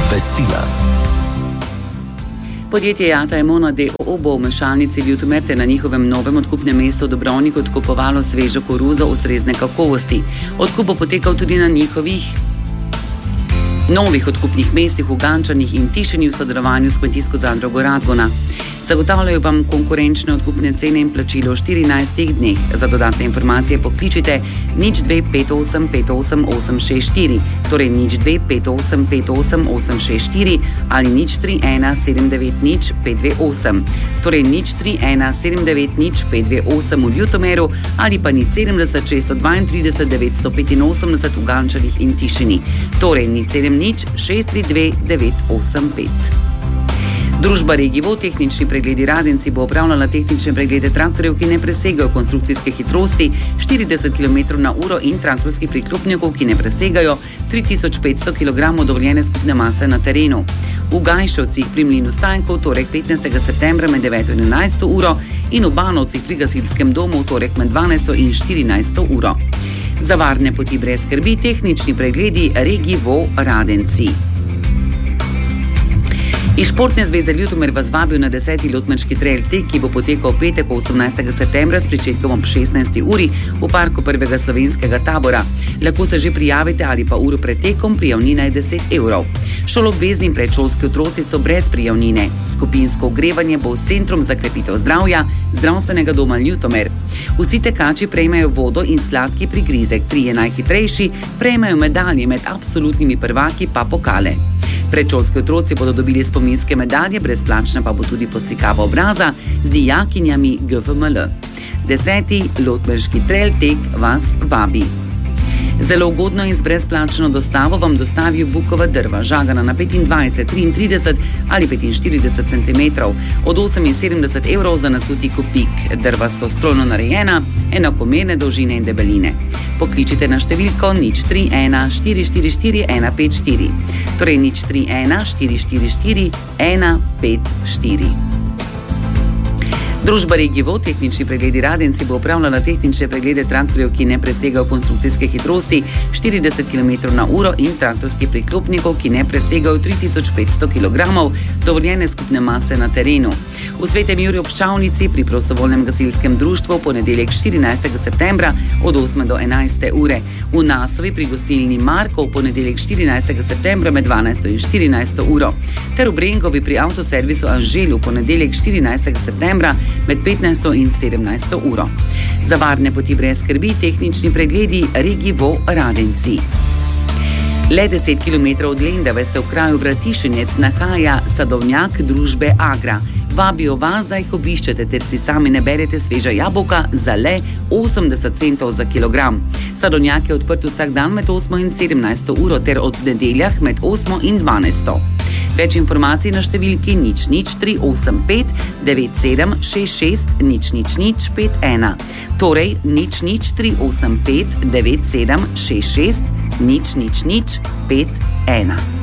Obvestila. Podjetje Jata Emona d.o.o. bo v mešalnici Ljutomerte na njihovem novem odkupnem mestu v Dobrovniku odkupovalo svežo koruzo ustrezne kakovosti. Odkup bo potekal tudi na njihovih novih odkupnih mestih v Gančanih in Tišini v sodelovanju s kmetijsko zadrugo Radgona. Zagotavljajo vam konkurenčne odkupne cene in plačilo v 14 dneh. Za dodatne informacije pokličite 0258 58 864, torej 0258 58 864 ali 031790 528, torej 031790 528 v Ljutomeru ali pa 070 632 985 v Gančanih in Tišini, torej 070 632 985. Družba Regivo tehnični pregledi Radenci bo opravljala tehnične preglede traktorjev, ki ne presegajo konstrukcijske hitrosti 40 km/h in traktorskih priklopnikov, ki ne presegajo 3500 kg dovoljene skupne mase na terenu. V Gajšovcih pri Mlinu Stanjkov torek 15. septembra med 9. in 11. uro in v Banovcih pri gasilskem domu torek med 12. in 14. uro. Za varne poti brez skrbi tehnični pregledi Regivo Radenci. Iz Športne zveze Ljutomer vas vabijo na 10. Lotmerški trail tek, ki bo potekal v petek 18. septembra s pričetkom ob 16. uri v parku prvega slovenskega tabora. Lahko se že prijavite ali pa uro pred tekom, prijavnina je 10 €. Šoloobvezni in predšolski otroci so brez prijavnine. Skupinsko ogrevanje bo s Centrom za krepitev zdravja Zdravstvenega doma Ljutomer. Vsi tekači prejmejo vodo in sladki prigrizek, 3 najhitrejši prejmejo medalje, med absolutnimi prvaki pa pokale. Predšolski otroci bodo dobili spominske medalje, brezplačna pa bo tudi poslikava obraza z dijakinjami GFML. 10. Lotmerški trail tek vas vabi. Zelo ugodno in z brezplačno dostavo vam dostavijo bukova drva, žagana na 25, 33 ali 45 cm, od 78 € za nasuti kubik. Drva so strojno narejena, enakomerne dolžine in debeline. Pokličite na številko 031 444 154, torej 031 444 154. Družba Regivo tehnični pregledi Radenci bo opravljala tehnične preglede traktorjev, ki ne presegajo konstrukcijske hitrosti 40 km/h in traktorskih priklopnikov, ki ne presegajo 3500 kg dovoljene skupne mase na terenu. V Svetem Juriju ob Ščavnici pri prostovoljnem gasilskem društvu v ponedeljek 14. septembra od 8. do 11. ure. V Nasovi pri gostilni Marko v ponedeljek 14. septembra med 12. in 14. uro. Ter v Brengovi pri avtoservisu Anželu v ponedeljek 14. septembra med 15. in 17. uro. Za varne poti brez skrbi tehnični pregledi Regivo Radenci. Le 10 km od Lendave se v kraju Vratišenec nahaja sadovnjak družbe Agra. Vabijo vas, da jih obiščete ter si sami naberete sveža jabolka za le 80 centov za kilogram. Sadovnjak je odprt vsak dan med 8. in 17. uro ter od nedeljah med 8. in 12. Več informacij na številki 00385 9766 00051, torej 00385 9766 00051.